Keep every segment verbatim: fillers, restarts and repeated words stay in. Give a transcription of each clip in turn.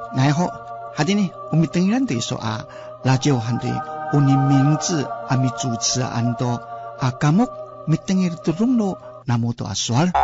然后还得呢我们当然得说啊那就还得我的名字啊咪主持安多啊kamu咪等于都弄了那么多说了。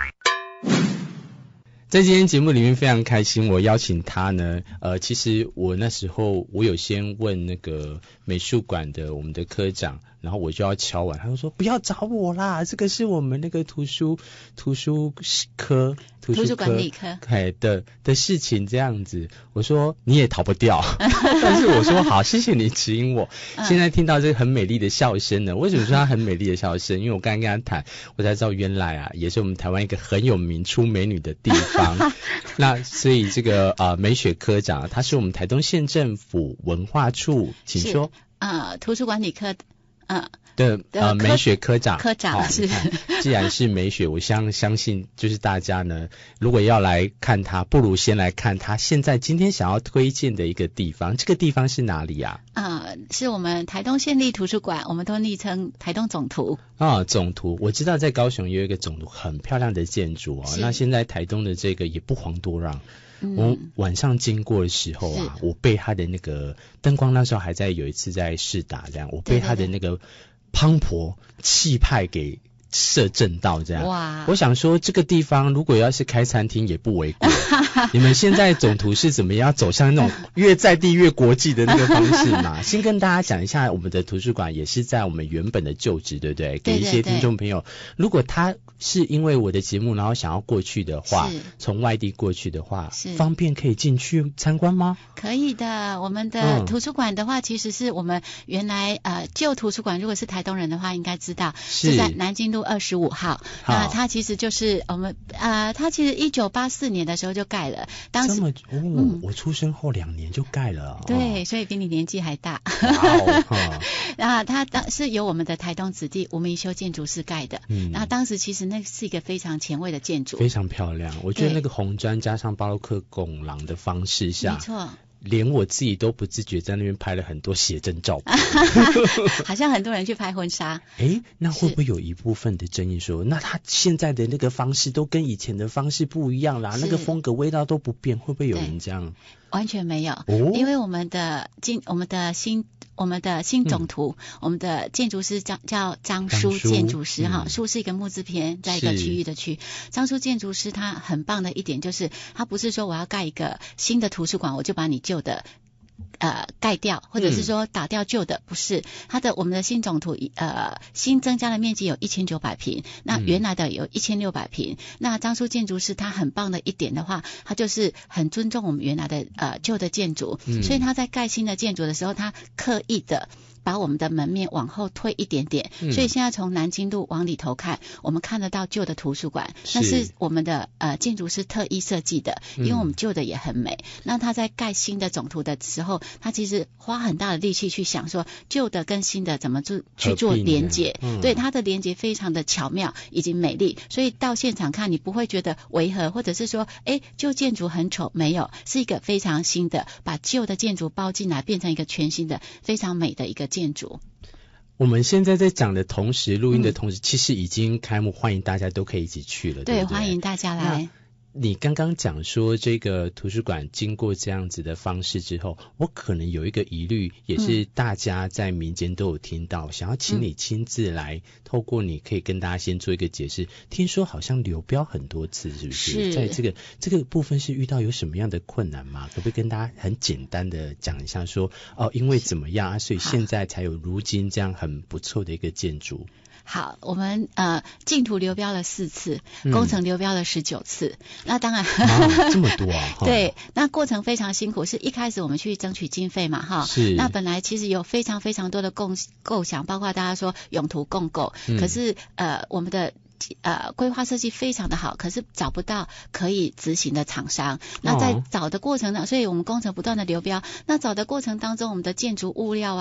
在今天节目里面非常开心，我邀请他呢，呃，其实我那时候我有先问那个美术馆的我们的科长，然后我就要敲完，他就说不要找我啦，这个是我们那个图书图书科图书科图书管理科哎的的事情这样子。我说你也逃不掉，但是我说好，谢谢你指引我。现在听到这个很美丽的笑声呢，为什么说他很美丽的笑声？因为我刚刚跟他谈，我才知道原来啊，也是我们台湾一个很有名出美女的地方。那所以这个呃美雪科长，他是我们台东县政府文化处，请说。 呃，图书管理科，呃。 的呃美雪科长， 科长、哦、是。 既然是美雪，我相相信就是大家呢，如果要来看他，不如先来看他现在今天想要推荐的一个地方。这个地方是哪里啊？ 呃，是我们台东县立图书馆，我们都昵称台东总图。 啊，总图，我知道在高雄有一个总图，很漂亮的建筑哦。那现在台东的这个也不遑多让。嗯、我晚上经过的时候啊，我被他的那个灯光，那时候还在有一次在试打这样，我被他的那个磅礴气派给摄震到这样。哇！我想说这个地方如果要是开餐厅也不为过。你们现在总图是怎么样走向那种越在地越国际的那个方式嘛？先跟大家讲一下，我们的图书馆也是在我们原本的旧址，对不对？给一些听众朋友，如果他是因为我的节目然后想要过去的话，从外地过去的话，方便可以进去参观吗？ 可以的。我们的图书馆的话，其实是我们原来呃旧图书馆，如果是台东人的话应该知道，是在南京路二十五号。那它其实就是我们呃它其实一九八四年的时候就盖了，当时这么哦、嗯，我出生后两年就盖了。 对，哦、所以比你年纪还大。 哦、 那它当是由我们的台东子弟吴明修建筑师盖的。嗯，那当时其实那是一个非常前卫的建筑， 非常漂亮。我觉得那个红砖加上巴洛克拱廊的方式下， 没错。 连我自己都不自觉在那边拍了很多写真照片。 好像很多人去拍婚纱。 诶，那会不会有一部分的争议说，那他现在的那个方式都跟以前的方式不一样啦，那个风格味道都不变，会不会有人这样？ 完全没有、哦、因为我们的进我们的新我们的新总图、嗯、我们的建筑师叫叫张叔建筑师哈，叔、嗯、是一个木字边在一个区域的区。张叔建筑师他很棒的一点就是他不是说我要盖一个新的图书馆我就把你旧的呃盖掉，或者是说打掉旧的、嗯、不是，它的我们的新总图呃新增加的面积有一千九百平，那原来的有一千六百平、嗯、那张叔建筑师他很棒的一点的话，他就是很尊重我们原来的呃旧的建筑、嗯、所以他在盖新的建筑的时候他刻意的把我们的门面往后退一点点、嗯、所以现在从南京路往里头看我们看得到旧的图书馆，那是我们的呃建筑师特意设计的，因为我们旧的也很美、嗯、那他在盖新的总图的时候他其实花很大的力气去想说旧的跟新的怎么做去做连结、嗯、对，他的连结非常的巧妙以及美丽，所以到现场看你不会觉得违和，或者是说诶旧建筑很丑，没有，是一个非常新的把旧的建筑包进来变成一个全新的非常美的一个建筑。 我们现在在讲的同时录音的同时、嗯、其实已经开幕，欢迎大家都可以一起去了， 对, 对不对？ 欢迎大家来。 你刚刚讲说这个图书馆经过这样子的方式之后，我可能有一个疑虑，也是大家在民间都有听到、嗯、想要请你亲自来、嗯、透过你可以跟大家先做一个解释。听说好像流标很多次，是不是？是在这个这个部分是遇到有什么样的困难吗？可不可以跟大家很简单的讲一下说，哦，因为怎么样啊，所以现在才有如今这样很不错的一个建筑。 好，我们呃竞图流标了四次，工程流标了十九次、嗯、那当然、 啊、这么多啊对，那过程非常辛苦，是一开始我们去争取经费嘛哈，是，那本来其实有非常非常多的构构想，包括大家说永图共构、嗯、可是呃我们的呃，规划设计非常的好，可是找不到可以执行的厂商。那在找的过程呢，所以我们工程不断的流标。那找的过程当中，我们的建筑物料啊。